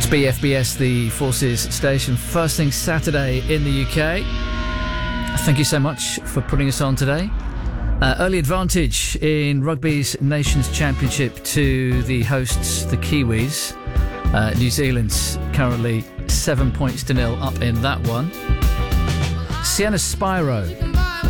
BFBS, the Forces station, first thing Saturday in the UK. Thank you so much for putting us on today. Early advantage in rugby's Nations Championship to the hosts, the Kiwis. New Zealand's currently 7 points to nil up in that one. Sienna Spyro